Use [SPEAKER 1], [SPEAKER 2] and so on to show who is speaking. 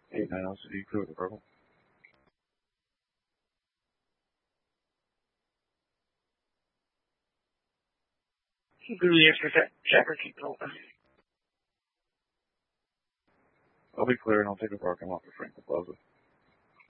[SPEAKER 1] 89 LCD, clear with the purple.
[SPEAKER 2] Juliet for Checker, keep it open.
[SPEAKER 1] I'll be clear and I'll take a parking lot for Franklin Plaza.